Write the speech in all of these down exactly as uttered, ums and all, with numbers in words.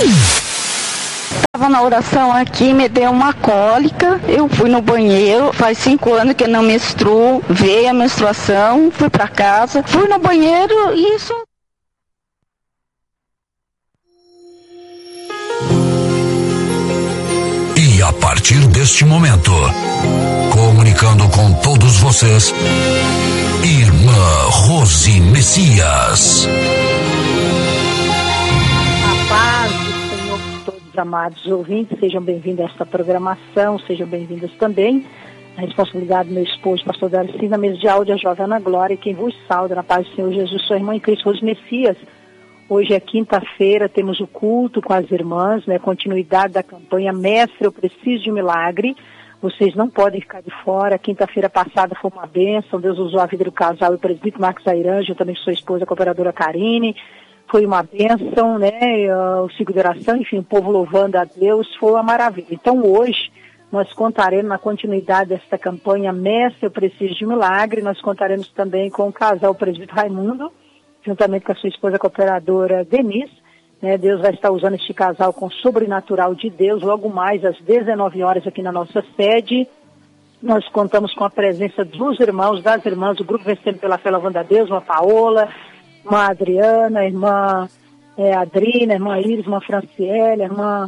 Estava na oração aqui, me deu uma cólica, eu fui no banheiro, faz cinco anos que eu não menstruo, veio a menstruação, fui para casa, fui no banheiro e isso... E a partir deste momento, comunicando com todos vocês, Irmã Rose Messias. A paz do Senhor por todos, amados ouvintes, sejam bem-vindos a esta programação, sejam bem-vindos também. A responsabilidade do meu esposo, pastor Darcy, na mesa de áudio, a jovem Ana Glória, quem vos sauda na paz do Senhor Jesus, sua irmã em Cristo, Rose Messias. Hoje é quinta-feira, temos o culto com as irmãs, né, continuidade da campanha Mestre, eu preciso de um milagre. Vocês não podem ficar de fora. Quinta-feira passada foi uma bênção, Deus usou a vida do casal e o presbítero Marcos Airanjo, eu também sua esposa, a cooperadora Karine. Foi uma bênção, né, o ciclo de oração, enfim, o povo louvando a Deus, foi uma maravilha. Então hoje nós contaremos na continuidade desta campanha Mestre, eu preciso de um milagre, nós contaremos também com o casal o presbítero Raimundo, juntamente com a sua esposa, a cooperadora Denise, né, Deus vai estar usando este casal com o sobrenatural de Deus, logo mais às dezenove horas aqui na nossa sede. Nós contamos com a presença dos irmãos, das irmãs, do grupo Vencendo pela Fé Louvando a Deus, irmã Paola, irmã Adriana, irmã é, Adrina, irmã Iris, irmã Franciele, irmã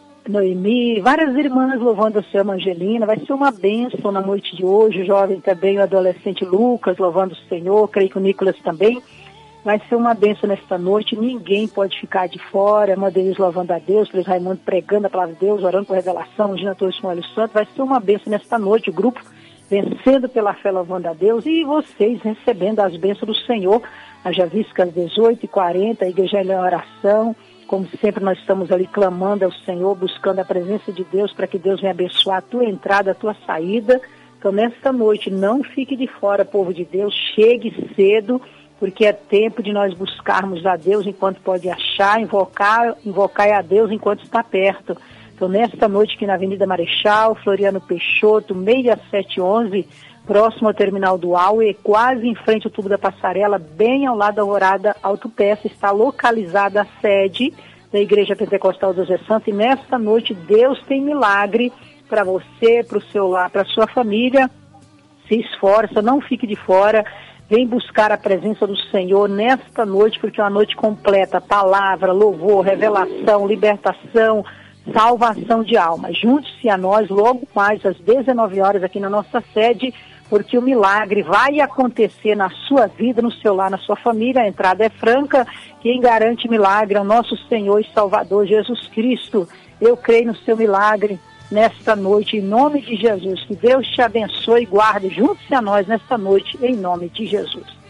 Noemi, várias irmãs louvando o Senhor, Angelina. Vai ser uma bênção na noite de hoje, o jovem também, o adolescente Lucas louvando o Senhor, creio que o Nicolas também. Vai ser uma bênção nesta noite, ninguém pode ficar de fora. Irmã Denise louvando a Deus, Luiz Raimundo pregando a palavra de Deus, orando por revelação, Gina Torres com o Olho Santo. Vai ser uma bênção nesta noite, o grupo Vencendo pela Fé Louvando a Deus e vocês recebendo as bênçãos do Senhor. Haja visto que às dezoito e quarenta, a igreja é em oração. Como sempre, nós estamos ali clamando ao Senhor, buscando a presença de Deus para que Deus venha abençoar a tua entrada, a tua saída. Então, nesta noite, não fique de fora, povo de Deus, chegue cedo, porque é tempo de nós buscarmos a Deus enquanto pode achar, invocar, invocar a Deus enquanto está perto. Então, nesta noite aqui na Avenida Marechal, Floriano Peixoto, seis sete onze, próximo ao terminal do Aue, quase em frente ao tubo da passarela, bem ao lado da Alvorada Autopeça, está localizada a sede da Igreja Pentecostal do Zé Santo. E nesta noite, Deus tem milagre para você, para o seu lar, para a sua família. Se esforça, não fique de fora. Vem buscar a presença do Senhor nesta noite, porque é uma noite completa, palavra, louvor, revelação, libertação, salvação de almas. Junte-se a nós logo mais às dezenove horas aqui na nossa sede, porque o milagre vai acontecer na sua vida, no seu lar, na sua família. A entrada é franca, quem garante milagre é o nosso Senhor e Salvador Jesus Cristo. Eu creio no seu milagre nesta noite, em nome de Jesus. Que Deus te abençoe e guarde. Junte-se a nós nesta noite, em nome de Jesus.